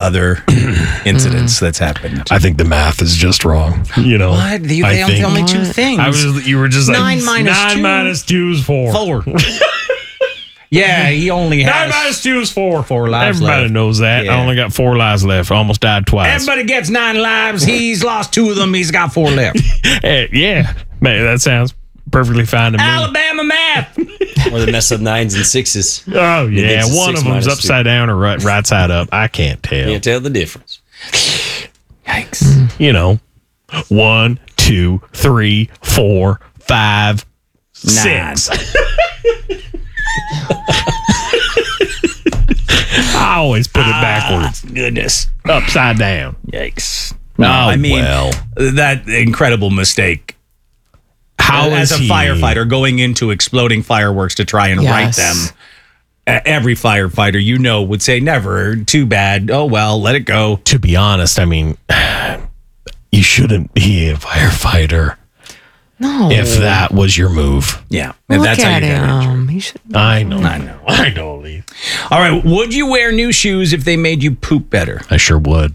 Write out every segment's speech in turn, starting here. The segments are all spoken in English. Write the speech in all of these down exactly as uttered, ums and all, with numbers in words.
other incidents that's happened. I think the math is just wrong. You know, What? They, I they think- only two things. I was. You were just like Nine minus nine two. minus two is four. Four. Yeah, he only has... Nine minus two is four. Four lives Everybody left. knows that. Yeah. I only got four lives left. I almost died twice. Everybody gets nine lives. He's lost two of them. He's got four left. Hey, yeah, man, that sounds perfectly fine to me. Alabama math. Or they mess up nines and sixes. Oh yeah, makes it one six of them's minus two. upside down or right, right side up. I can't tell. Can't tell the difference. Yikes. You know, one, two, three, four, five, Nine. six. I always put it backwards. Goodness. Upside down. Yikes. No, Oh, I mean, well. that incredible mistake. How As is a he? firefighter going into exploding fireworks to try and right Yes. them, uh, every firefighter you know would say, never, too bad. Oh, well, let it go. To be honest, I mean, you shouldn't be a firefighter No. if that was your move. Yeah. And Look that's how at you get injured. him. He should. I know. I know. I know, Lee. All right. Would you wear new shoes if they made you poop better? I sure would.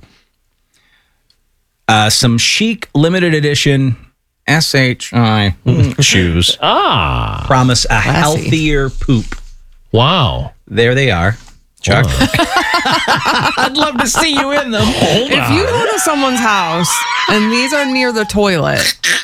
Uh, some chic limited edition S H I shoes Ah, promise a Classy. healthier poop. wow. There they are. Chuck. I'd love to see you in them. Hold If you go to someone's house and these are near the toilet,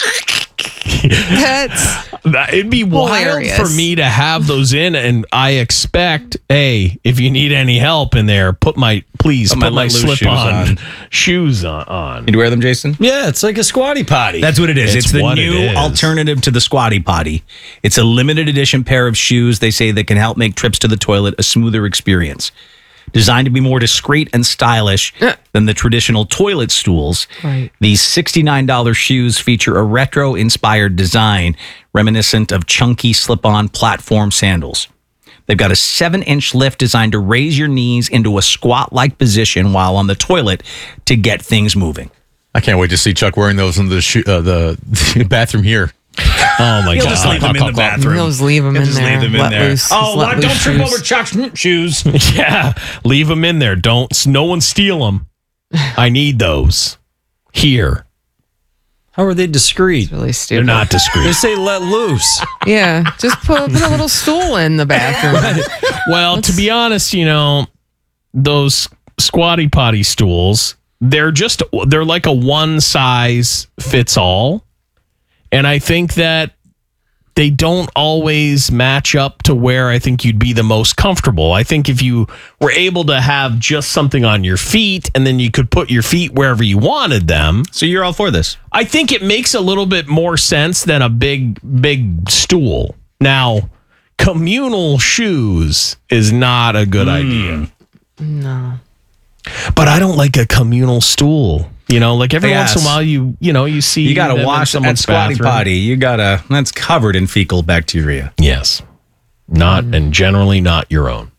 that's That- It'd be wild Hilarious. for me to have those in, and I expect, hey, if you need any help in there, put my please Put put, my my, let loose slip shoes on, on. shoes on. on. Did you wear them, Jason? Yeah, it's like a squatty potty. That's what it is. It's It's, the what it new is. alternative to the squatty potty. It's a limited edition pair of shoes, they say, that can help make trips to the toilet a smoother experience. Designed to be more discreet and stylish than the traditional toilet stools, Right. these sixty-nine dollars shoes feature a retro-inspired design reminiscent of chunky slip-on platform sandals. They've got a seven-inch lift designed to raise your knees into a squat-like position while on the toilet to get things moving. I can't wait to see Chuck wearing those in the sho- uh, the, the bathroom here. Oh my He'll god! just leave them in the bathroom. He'll just leave them He'll in just there. leave them in Let there. loose- Oh, let well, loose don't trip shoes. over Chuck's mm, shoes. Yeah, leave them in there. Don't no one steal them. I need those here. How are they discreet? Really They're stupid. not They discreet. say let loose. Yeah, just put, put a little stool in the bathroom. Well, to be honest, you know, those squatty potty stools, they're just they're like a one size fits all. And I think that they don't always match up to where I think you'd be the most comfortable. I think if you were able to have just something on your feet and then you could put your feet wherever you wanted them, So you're all for this? I think it makes a little bit more sense than a big, big stool. Now, communal shoes is not a good idea. No. But I don't like a communal stool. You know, like every Yes. once in a while, you you know, you see You got them to in wash that someone's squatty bathroom. potty. You got to, that's covered in fecal bacteria. Yes, not and generally not your own.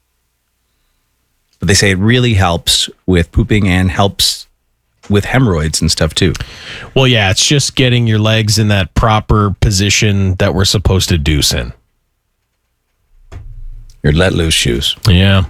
But they say it really helps with pooping and helps with hemorrhoids and stuff too. Well, yeah, it's just getting your legs in that proper position that we're supposed to deuce in. Your let loose shoes. Yeah.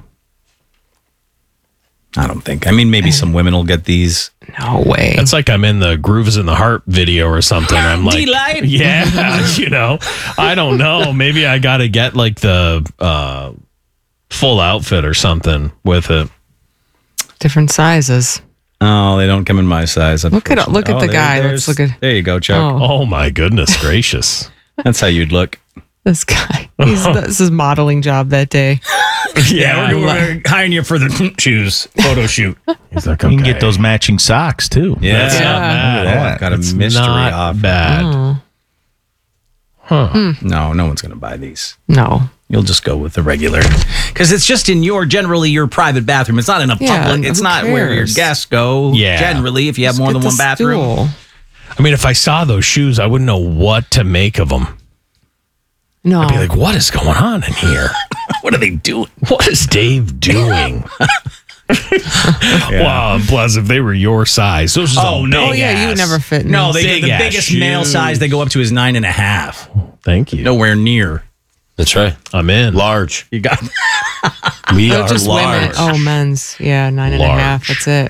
I don't think. I mean, maybe some women will get these. No way. It's like I'm in the Grooves in the Heart video or something. I'm like, Delight. yeah, you know, I don't know. Maybe I got to get like the uh, full outfit or something with it. Different sizes. Oh, they don't come in my size. Look at- look at unfortunately. the guy. there's- Let's look at- There you go, Chuck. Oh. Oh my goodness gracious. That's how you'd look. This guy. He's, this is his modeling job that day. Yeah, we're, we're hiring you for the shoes photo shoot. He's like, You can okay. get those matching socks too. Yeah, That's Yeah. not bad. Oh, I've got a It's mystery not off. bad. Oh, No, no one's going to buy these. no. You'll just go with the regular because it's just in your generally your private bathroom. It's not in a Yeah, public. It's who not where your cares? guests go. Yeah. Generally, if you have Just more get than the one bathroom. stool. I mean, if I saw those shoes, I wouldn't know what to make of them. No. I'd be like, what is going on in here? What are they doing? What is Dave doing? Wow, and plus if they were your size, those are Oh, no. oh, yeah, you would never fit in No, these. they Big the ass biggest male shoes. size they go up to is nine and a half. Thank you. Nowhere near. That's right. I'm in. Large. You got We They're are just large. women. Oh, men's. Yeah, nine and a half. Large. That's it.